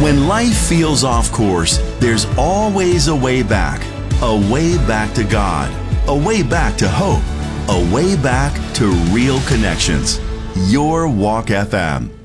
When life feels off course, there's always a way back. A way back to God. A way back to hope. A way back to real connections. Your Walk FM.